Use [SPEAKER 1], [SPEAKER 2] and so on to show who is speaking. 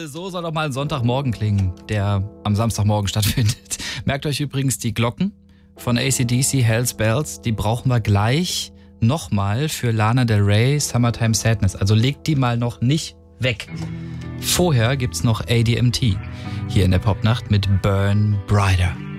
[SPEAKER 1] Jawohl, so soll doch mal ein Sonntagmorgen klingen, der am Samstagmorgen stattfindet. Merkt euch übrigens die Glocken von AC/DC, Hell's Bells, die brauchen wir gleich nochmal für Lana Del Rey, Summertime Sadness. Also legt die mal noch nicht weg. Vorher gibt's noch ADMT hier in der Popnacht mit Burn Brighter.